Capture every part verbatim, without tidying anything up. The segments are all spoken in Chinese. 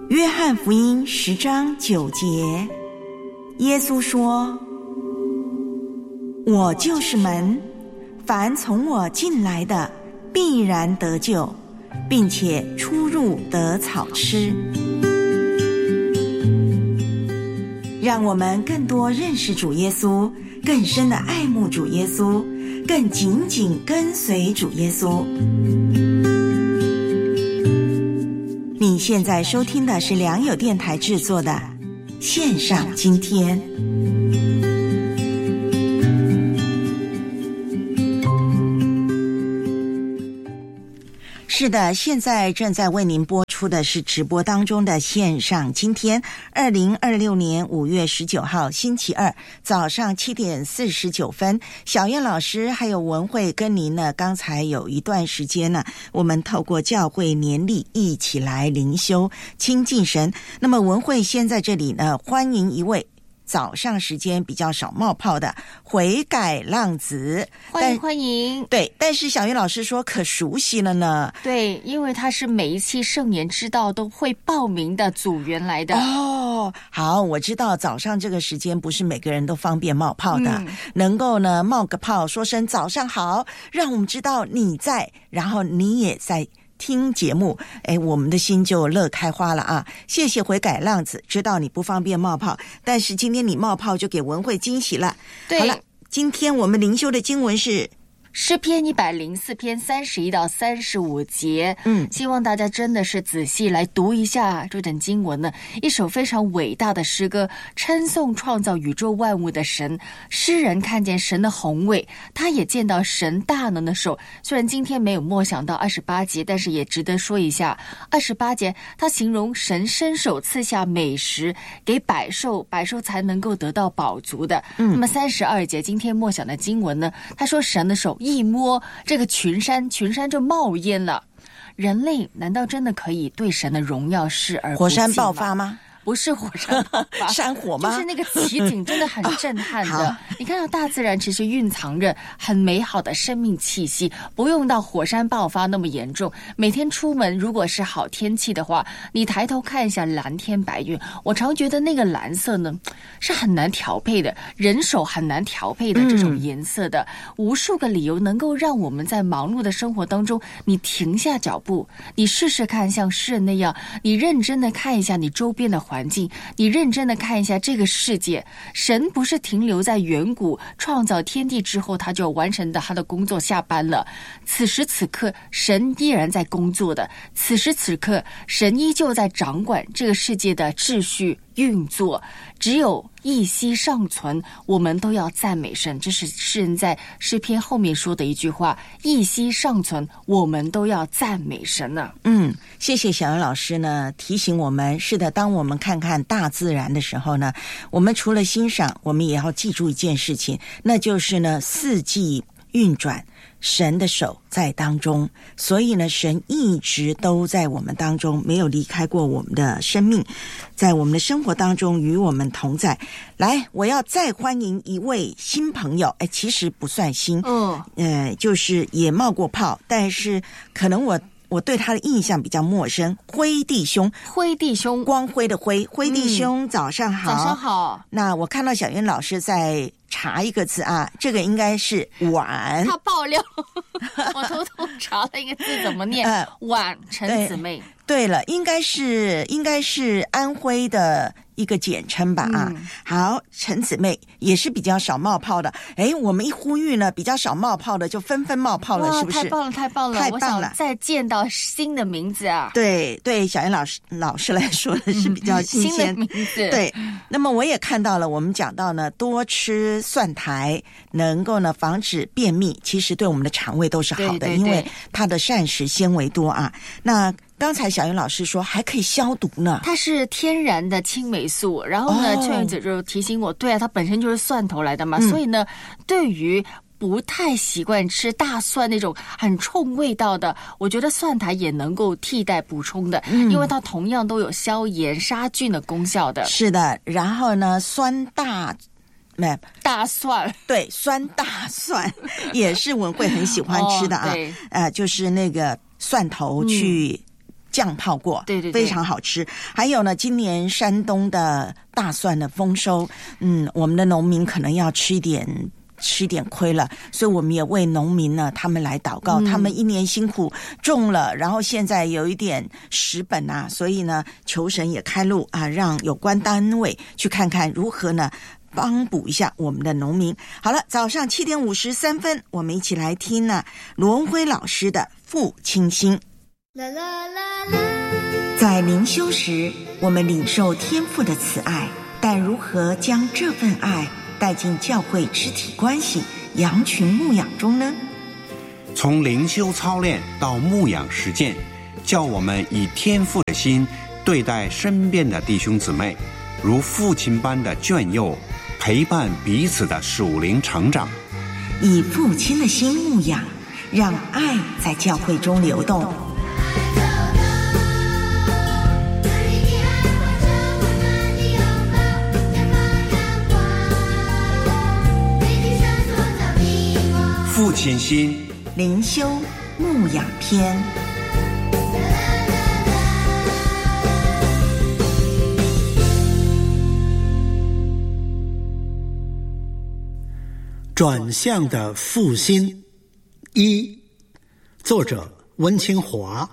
约翰福音十章九节，耶稣说：我就是门，凡从我进来的必然得救，并且出入得草吃。让我们更多认识主耶稣，更深的爱慕主耶稣，更紧紧跟随主耶稣。你现在收听的是良友电台制作的线上今天。是的，现在正在为您播出的是直播当中的线上今天，二零二六年五月十九号星期二早上七点四十九分，小燕老师还有文慧跟您呢，刚才有一段时间呢，我们透过教会年历一起来灵修亲近神。那么文慧先在这里呢，欢迎一位早上时间比较少冒泡的悔改浪子， 欢迎欢迎。 对，但是小云老师说可熟悉了呢。 对，因为他是每一期圣言之道都会报名的组员来的。 哦，好，我知道早上这个时间不是每个人都方便冒泡的， 嗯、 能够呢冒个泡，说声早上好，让我们知道你在，然后你也在听节目，哎，我们的心就乐开花了啊！谢谢悔改浪子，知道你不方便冒泡，但是今天你冒泡就给文慧惊喜了。 对， 好了，今天我们灵修的经文是诗篇一百零四篇三十一到三十五节， 嗯， 希望大家真的是仔细来读一下这段经文呢。一首非常伟大的诗歌，称颂创造宇宙万物的神。诗人看见神的宏伟，他也见到神大能的手。虽然今天没有默想到二十八节，但是也值得说一下。二十八节，他形容神伸手赐下美食给百兽，百兽才能够得到饱足的。嗯，那么三十二节，今天默想的经文呢，他说神的手一摸这个群山，群山就冒烟了。人类难道真的可以对神的荣耀视而不见吗？ 火山爆发吗？ 不是火山爆发， 山火吗？ 就是那个奇景真的很震撼的、啊、你看到大自然其实蕴藏着很美好的生命气息，不用到火山爆发那么严重。每天出门如果是好天气的话，你抬头看一下蓝天白云，我常觉得那个蓝色呢是很难调配的，人手很难调配的这种颜色的、嗯、无数个理由能够让我们在忙碌的生活当中你停下脚步，你试试看像诗人那样，你认真的看一下你周边的环境环境，你认真的看一下这个世界，神不是停留在远古创造天地之后他就完成的他的工作下班了，此时此刻神依然在工作的，此时此刻神依旧在掌管这个世界的秩序运作，只有一息尚存，我们都要赞美神。这是诗人在诗篇后面说的一句话，一息尚存，我们都要赞美神呢。 嗯，谢谢小杨老师呢提醒我们，是的，当我们看看大自然的时候呢，我们除了欣赏，我们也要记住一件事情，那就是呢四季运转，神的手在当中，所以呢神一直都在我们当中，没有离开过我们的生命，在我们的生活当中与我们同在。来，我要再欢迎一位新朋友，哎，其实不算新， 嗯， 呃，就是也冒过泡，但是可能我我对他的印象比较陌生。辉弟兄， 辉弟兄， 光辉的辉，辉弟兄、嗯、早上好。 早上好。那我看到小云老师在查一个字啊，这个应该是碗。 他爆料我偷偷查了一个字怎么念、呃、碗，陈姊妹。 对了，应该是应该是安徽的一个简称吧啊、嗯。好，陈姊妹也是比较少冒泡的。哎，我们一呼吁呢，比较少冒泡的就纷纷冒泡了，是不是？ 太棒了，太棒了， 太棒了！ 我想再见到新的名字啊。 对对，小燕老师老师来说的是比较新鲜、 嗯、新的名字。 对，那么我也看到了，我们讲到呢，多吃蒜苔能够呢防止便秘，其实对我们的肠胃都是好的， 对对对， 因为它的膳食纤维多啊。那刚才小云老师说还可以消毒呢， 它是天然的青霉素。然后呢，邱云子就提醒我，对啊，它本身就是蒜头来的嘛，嗯、所以呢，对于不太习惯吃大蒜那种很冲味道的，我觉得蒜苔也能够替代补充的、嗯、因为它同样都有消炎杀菌的功效的。 是的，然后呢，酸大没大蒜， 对，酸大蒜也是文慧很喜欢吃的啊、哦、呃，就是那个蒜头去、嗯酱泡过， 对对对， 非常好吃。还有呢，今年山东的大蒜的丰收，嗯，我们的农民可能要吃一点。吃点亏了，所以我们也为农民呢，他们来祷告、嗯、他们一年辛苦种了，然后现在有一点蚀本啊，所以呢求神也开路啊，让有关单位去看看如何呢帮补一下我们的农民。好了，早上七点五十三分，我们一起来听呢罗文辉老师的父亲心。在灵修时，我们领受天父的慈爱，但如何将这份爱带进教会肢体关系、羊群牧养中呢？ 从灵修操练到牧养实践，叫我们以天父的心对待身边的弟兄姊妹，如父亲般的眷佑，陪伴彼此的属灵成长。 以父亲的心牧养，让爱在教会中流动。 父亲心灵修牧养篇。 转向的父心一，作者温清华。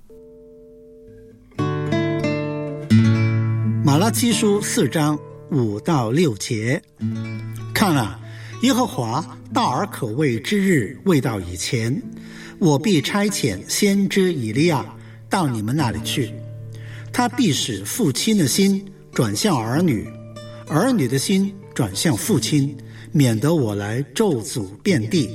马拉基书四章五到六节，看啊，耶和华大而可畏之日未到以前，我必差遣先知以利亚到你们那里去，他必使父亲的心转向儿女，儿女的心转向父亲，免得我来咒诅遍地。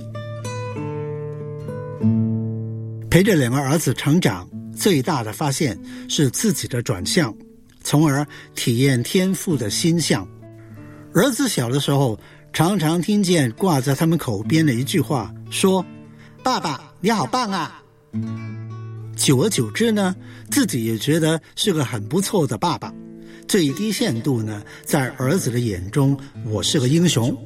陪着两个儿子成长，最大的发现是自己的转向，从而体验天父的心象。儿子小的时候，常常听见挂在他们口边的一句话，说：爸爸你好棒啊。久而久之呢，自己也觉得是个很不错的爸爸，最低限度呢，在儿子的眼中我是个英雄。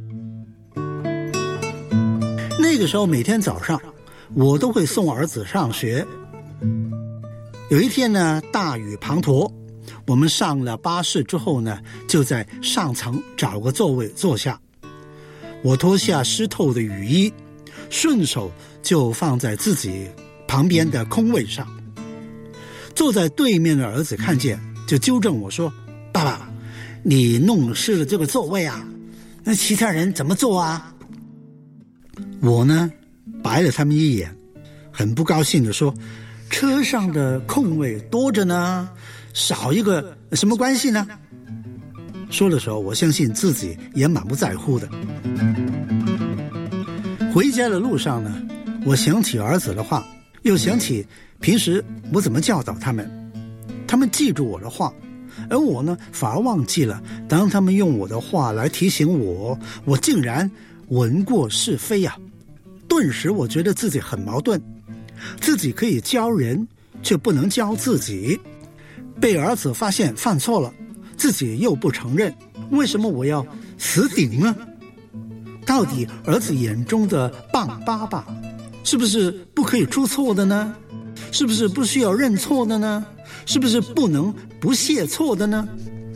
那个时候每天早上我都会送儿子上学。有一天呢，大雨滂沱，我们上了巴士之后呢，就在上层找个座位坐下。我脱下湿透的雨衣，顺手就放在自己旁边的空位上。坐在对面的儿子看见，就纠正我说：爸爸，你弄湿了这个座位啊，那其他人怎么坐啊？我呢，白了他们一眼，很不高兴地说：车上的空位多着呢，少一个什么关系呢？说的时候，我相信自己也满不在乎的。回家的路上呢，我想起儿子的话，又想起平时我怎么教导他们，他们记住我的话，而我呢，反而忘记了，当他们用我的话来提醒我，我竟然闻过是非啊！顿时我觉得自己很矛盾，自己可以教人，却不能教自己。被儿子发现犯错了，自己又不承认，为什么我要死顶呢？到底儿子眼中的棒爸爸，是不是不可以出错的呢？是不是不需要认错的呢？是不是不能不谢错的呢？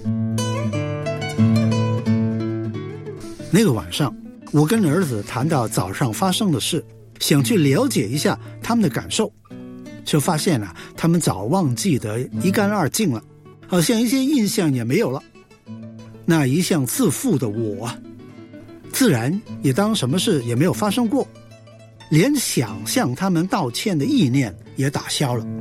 那个晚上，我跟儿子谈到早上发生的事，想去了解一下他们的感受，就发现啊，他们早忘记得一干二净了，好像一些印象也没有了。那一向自负的我，自然也当什么事也没有发生过，连想向他们道歉的意念也打消了。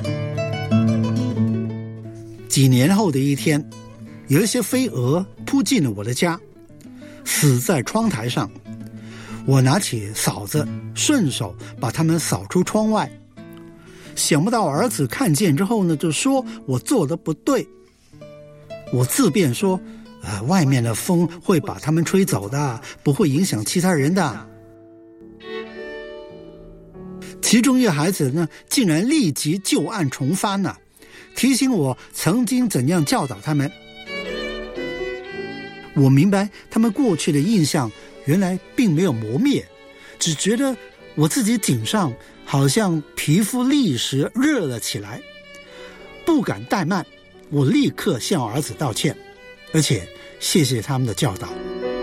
几年后的一天，有一些飞蛾扑进了我的家，死在窗台上。我拿起扫子，顺手把它们扫出窗外。想不到儿子看见之后呢，就说我做的不对。我自辩说，呃，外面的风会把它们吹走的，不会影响其他人的。其中一个孩子呢，竟然立即旧案重翻了，提醒我曾经怎样教导他们。我明白他们过去的印象原来并没有磨灭，只觉得我自己颈上好像皮肤立时热了起来， 不敢怠慢，我立刻向儿子道歉，而且谢谢他们的教导，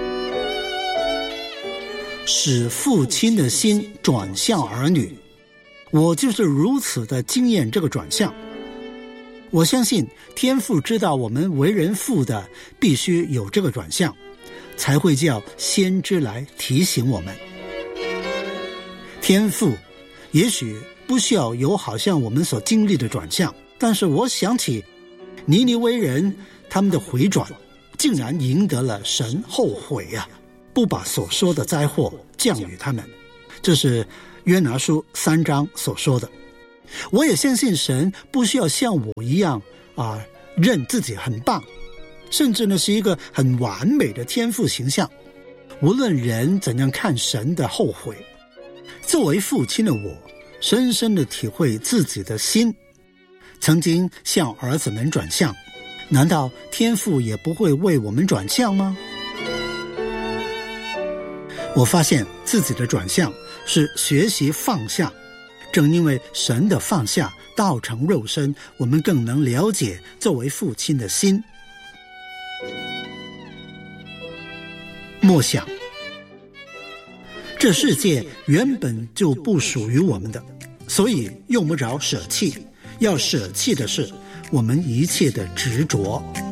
使父亲的心转向儿女。我就是如此的经验这个转向。我相信天父知道我们为人父的必须有这个转向，才会叫先知来提醒我们。天父也许不需要有好像我们所经历的转向，但是我想起尼尼微人他们的回转，竟然赢得了神后悔啊，不把所说的灾祸降于他们。这是约拿书三章所说的。我也相信神不需要像我一样啊，认自己很棒，甚至呢是一个很完美的天父形象。无论人怎样看神的后悔，作为父亲的我，深深的体会自己的心曾经向儿子们转向，难道天父也不会为我们转向吗？我发现自己的转向是学习放下，正因为神的放下道成肉身，我们更能了解作为父亲的心。默想，这世界原本就不属于我们的，所以用不着舍弃，要舍弃的是我们一切的执着。